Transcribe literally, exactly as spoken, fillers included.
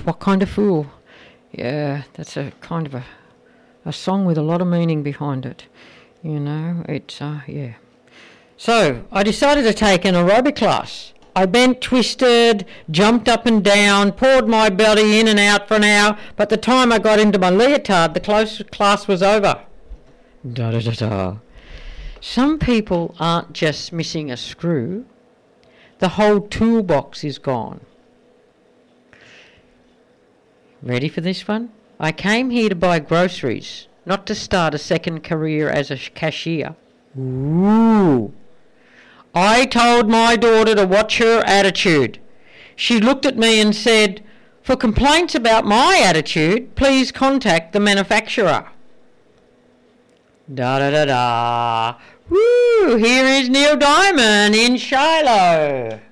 What Kind of Fool? Yeah, that's a kind of a, a song with a lot of meaning behind it. You know, it's, uh, yeah. So, I decided to take an aerobic class. I bent, twisted, jumped up and down, poured my belly in and out for an hour, but the time I got into my leotard, the close class was over. Da da da da. Some people aren't just missing a screw. The whole toolbox is gone. Ready for this one? I came here to buy groceries, not to start a second career as a cashier. Ooh. I told my daughter to watch her attitude. She looked at me and said, "For complaints about my attitude, please contact the manufacturer." Da da da da. Woo! Here is Neil Diamond in Shiloh.